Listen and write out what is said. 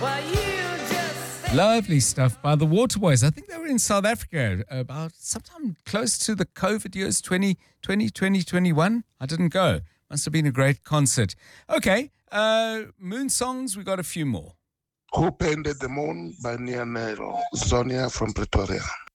Lovely stuff by the Waterboys. I think they were in South Africa about sometime close to the COVID years, 2020, 2021. I didn't go. Must have been a great concert. Okay, moon songs, we got a few more. Who Painted the Moon by Nia Nero, Sonia from Pretoria.